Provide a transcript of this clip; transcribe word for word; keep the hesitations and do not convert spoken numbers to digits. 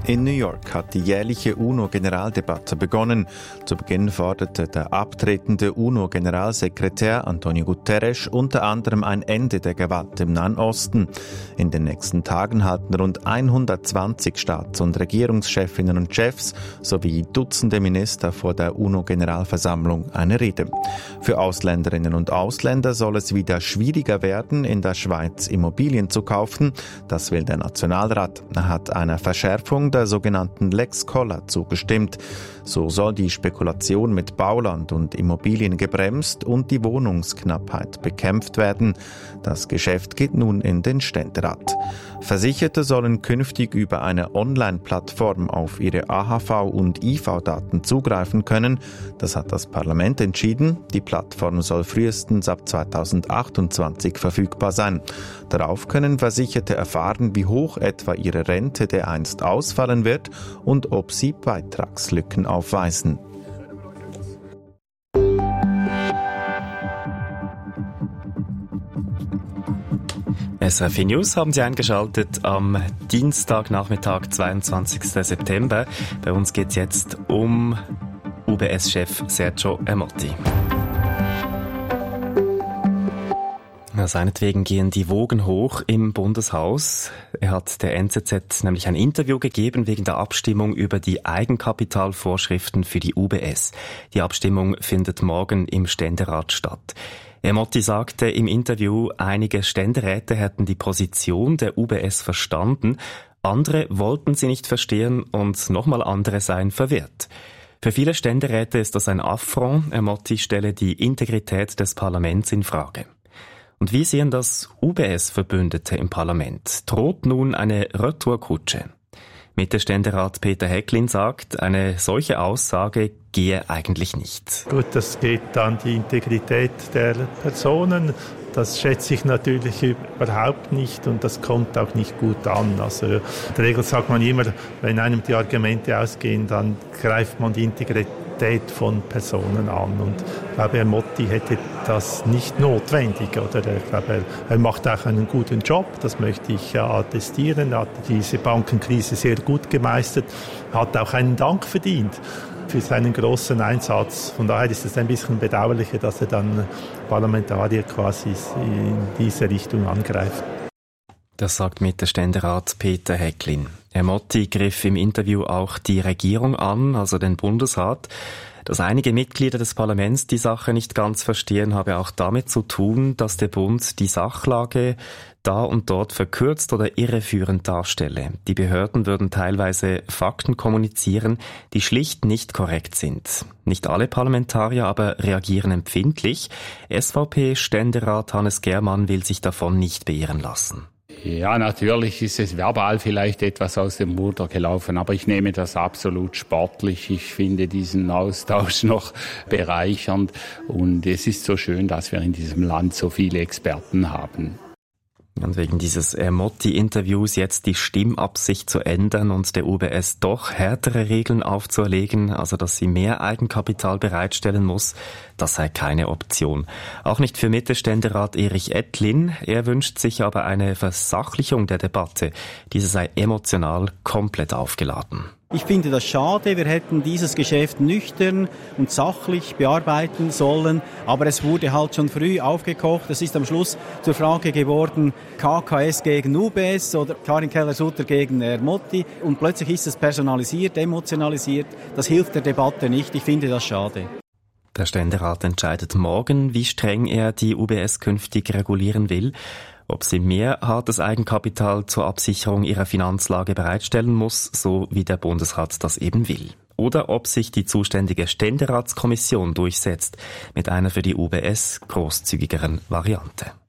In New York hat die jährliche UNO-Generaldebatte begonnen. Zu Beginn forderte der abtretende UNO-Generalsekretär Antonio Guterres unter anderem ein Ende der Gewalt im Nahen Osten. In den nächsten Tagen halten rund hundertzwanzig Staats- und Regierungschefinnen und Chefs sowie Dutzende Minister vor der UNO-Generalversammlung eine Rede. Für Ausländerinnen und Ausländer soll es wieder schwieriger werden, in der Schweiz Immobilien zu kaufen. Das will der Nationalrat. Er hat einer Verschärfung der sogenannten Lex Koller zugestimmt. So soll die Spekulation mit Bauland und Immobilien gebremst und die Wohnungsknappheit bekämpft werden. Das Geschäft geht nun in den Ständerat. Versicherte sollen künftig über eine Online-Plattform auf ihre A H V- und I V-Daten zugreifen können. Das hat das Parlament entschieden. Die Plattform soll frühestens ab zweitausendachtundzwanzig verfügbar sein. Darauf können Versicherte erfahren, wie hoch etwa ihre Rente dereinst ausfallen wird und ob sie Beitragslücken aufweisen. S R F News haben Sie eingeschaltet am Dienstagnachmittag, zweiundzwanzigsten September. Bei uns geht es jetzt um U B S-Chef Sergio Ermotti. Ja, seinetwegen gehen die Wogen hoch im Bundeshaus. Er hat der N Z Z nämlich ein Interview gegeben wegen der Abstimmung über die Eigenkapitalvorschriften für die U B S. Die Abstimmung findet morgen im Ständerat statt. Ermotti sagte im Interview, einige Ständeräte hätten die Position der U B S verstanden, andere wollten sie nicht verstehen und nochmal andere seien verwirrt. Für viele Ständeräte ist das ein Affront. Ermotti stelle die Integrität des Parlaments in Frage. Und wie sehen das U B S-Verbündete im Parlament? Droht nun eine Retourkutsche? Mitte-Ständerat Peter Häcklin sagt, eine solche Aussage gehe eigentlich nicht. Gut, das geht an die Integrität der Personen. Das schätze ich natürlich überhaupt nicht und das kommt auch nicht gut an. Also in der Regel sagt man immer, wenn einem die Argumente ausgehen, dann greift man die Integrität von Personen an. Und ich glaube, Ermotti hätte das nicht notwendig. Oder ich glaube, er, er macht auch einen guten Job, das möchte ich ja attestieren. Er hat diese Bankenkrise sehr gut gemeistert, hat auch einen Dank verdient für seinen großen Einsatz. Von daher ist es ein bisschen bedauerlicher, dass er dann Parlamentarier quasi in diese Richtung angreift. Das sagt Mitte-Ständerat Peter Häcklin. Ermotti griff im Interview auch die Regierung an, also den Bundesrat. Dass einige Mitglieder des Parlaments die Sache nicht ganz verstehen, habe auch damit zu tun, dass der Bund die Sachlage da und dort verkürzt oder irreführend darstelle. Die Behörden würden teilweise Fakten kommunizieren, die schlicht nicht korrekt sind. Nicht alle Parlamentarier aber reagieren empfindlich. S V P-Ständerat Hannes Germann will sich davon nicht beirren lassen. Ja, natürlich ist es verbal vielleicht etwas aus dem Ruder gelaufen, aber ich nehme das absolut sportlich. Ich finde diesen Austausch noch bereichernd und es ist so schön, dass wir in diesem Land so viele Experten haben. Und wegen dieses Ermotti-Interviews jetzt die Stimmabsicht zu ändern und der U B S doch härtere Regeln aufzuerlegen, also dass sie mehr Eigenkapital bereitstellen muss, das sei keine Option. Auch nicht für Mitte-Ständerat Erich Ettlin. Er wünscht sich aber eine Versachlichung der Debatte. Diese sei emotional komplett aufgeladen. Ich finde das schade, wir hätten dieses Geschäft nüchtern und sachlich bearbeiten sollen, aber es wurde halt schon früh aufgekocht. Es ist am Schluss zur Frage geworden, K K S gegen U B S oder Karin Keller-Sutter gegen Ermotti und plötzlich ist es personalisiert, emotionalisiert. Das hilft der Debatte nicht, ich finde das schade. Der Ständerat entscheidet morgen, wie streng er die U B S künftig regulieren will. Ob sie mehr hartes Eigenkapital zur Absicherung ihrer Finanzlage bereitstellen muss, so wie der Bundesrat das eben will. Oder ob sich die zuständige Ständeratskommission durchsetzt mit einer für die U B S großzügigeren Variante.